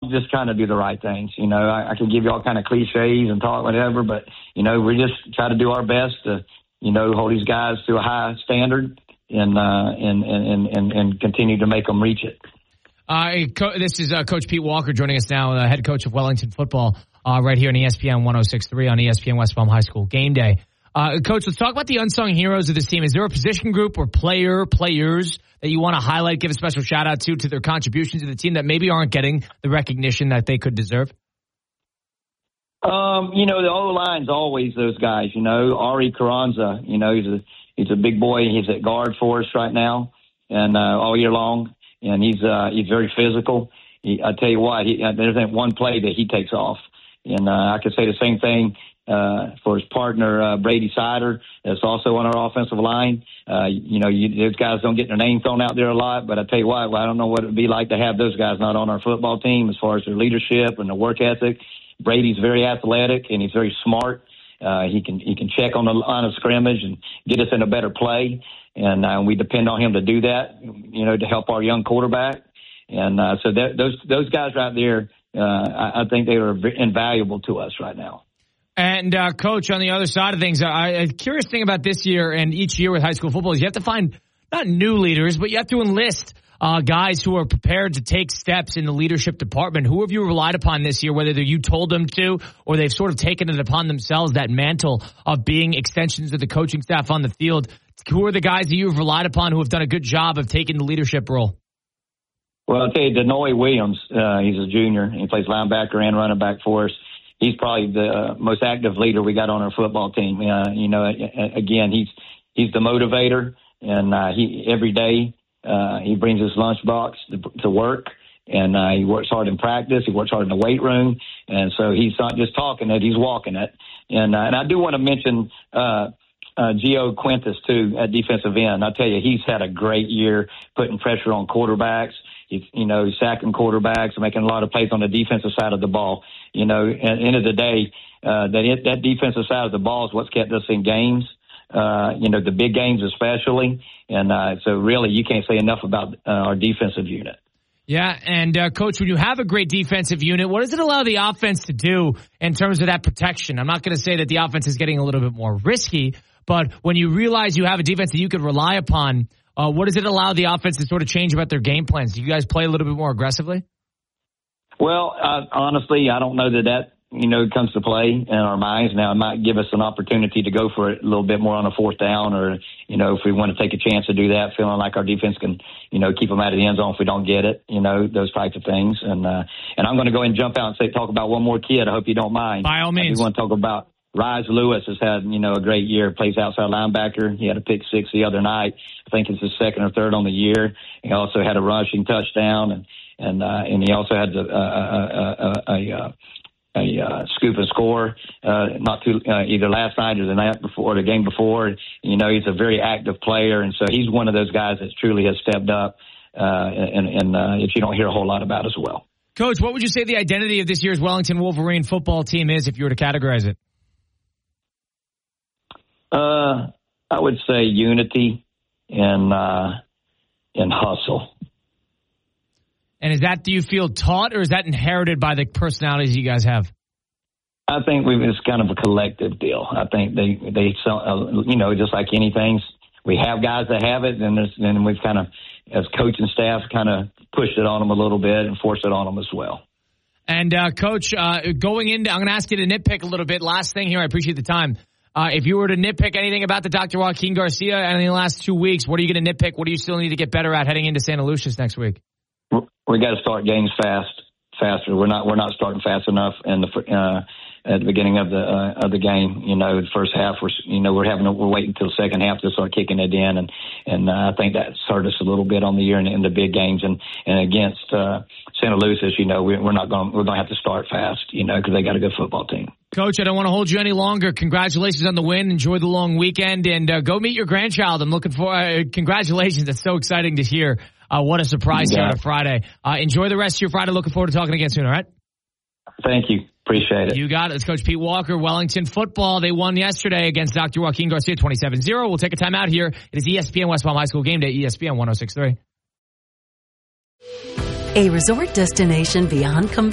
just trying to do the right things. You know, I can give you all kind of cliches and talk whatever, but, you know, we just try to do our best to, you know, hold these guys to a high standard and continue to make them reach it. This is Coach Pete Walker joining us now, head coach of Wellington football, right here on ESPN 106.3 on ESPN West Palm High School Game Day. Coach, let's talk about the unsung heroes of this team. Is there a position group or players that you want to highlight, give a special shout out to their contributions to the team that maybe aren't getting the recognition that they could deserve? You know, the O-line's always those guys, you know. Ari Carranza, you know, he's a big boy. He's at guard for us right now and all year long, and he's very physical. I tell you what, there's one play that he takes off. And I could say the same thing for his partner, Brady Sider, that's also on our offensive line. You know, those guys don't get their name thrown out there a lot, but I tell you what, I don't know what it would be like to have those guys not on our football team as far as their leadership and their work ethic. Brady's very athletic and he's very smart. He can check on the line of scrimmage and get us in a better play. And we depend on him to do that, you know, to help our young quarterback. And so those guys right there, I think they are invaluable to us right now. And, Coach, on the other side of things, a curious thing about this year and each year with high school football is you have to find not new leaders, but you have to enlist guys who are prepared to take steps in the leadership department. Who have you relied upon this year, whether you told them to or they've sort of taken it upon themselves, that mantle of being extensions of the coaching staff on the field? Who are the guys that you've relied upon who have done a good job of taking the leadership role? Well, I'll tell you, Denoy Williams, he's a junior. He plays linebacker and running back for us. He's probably the most active leader we got on our football team. You know, again, he's the motivator, and he every day he brings his lunchbox to work, and he works hard in practice. He works hard in the weight room, and so he's not just talking it; he's walking it. And I do want to mention Gio Quintus too at defensive end. I tell you, he's had a great year putting pressure on quarterbacks. He's sacking quarterbacks and making a lot of plays on the defensive side of the ball. You know, at the end of the day, that defensive side of the ball is what's kept us in games, you know, the big games especially. And so really you can't say enough about our defensive unit. Yeah, and Coach, when you have a great defensive unit, what does it allow the offense to do in terms of that protection? I'm not going to say that the offense is getting a little bit more risky, but when you realize you have a defense that you could rely upon, what does it allow the offense to sort of change about their game plans? Do you guys play a little bit more aggressively? Well, honestly, I don't know that comes to play in our minds. Now, it might give us an opportunity to go for it a little bit more on a fourth down or, you know, if we want to take a chance to do that, feeling like our defense can, you know, keep them out of the end zone if we don't get it, you know, those types of things. And I'm going to go ahead and jump out and talk about one more kid. I hope you don't mind. By all means. I do want to talk about Rise Lewis has had, you know, a great year, plays outside linebacker. He had a pick six the other night. I think it's his second or third on the year. He also had a rushing touchdown and he also had a scoop and score, either last night or the night before, the game before. You know, he's a very active player. And so he's one of those guys that truly has stepped up, and if you don't hear a whole lot about as well. Coach, what would you say the identity of this year's Wellington Wolverine football team is if you were to categorize it? I would say unity and hustle. And is that, do you feel taught or is that inherited by the personalities you guys have? I think it's kind of a collective deal. I think they you know, just like anything, we have guys that have it, and we've kind of, as coaching staff, kind of pushed it on them a little bit and forced it on them as well. And, Coach, going into, I'm going to ask you to nitpick a little bit. Last thing here, I appreciate the time. If you were to nitpick anything about the Dr. Joaquin Garcia in the last 2 weeks, what are you going to nitpick? What do you still need to get better at heading into Santa Lucia's next week? We got to start games faster. We're not starting fast enough at the beginning of the game. You know, the first half we're waiting until the second half to start kicking it in, and I think that's hurt us a little bit on the year in the big games and against Santa Lucia. You know, we're going to have to start fast. You know, because they got a good football team. Coach, I don't want to hold you any longer. Congratulations on the win. Enjoy the long weekend and go meet your grandchild. I'm looking for congratulations. It's so exciting to hear. What a surprise here on a Friday. Enjoy the rest of your Friday. Looking forward to talking again soon, all right? Thank you. Appreciate it. You got it. It's Coach Pete Walker, Wellington football. They won yesterday against Dr. Joaquin Garcia 27-0. We'll take a time out here. It is ESPN West Palm High School Game Day, ESPN 106.3. A resort destination beyond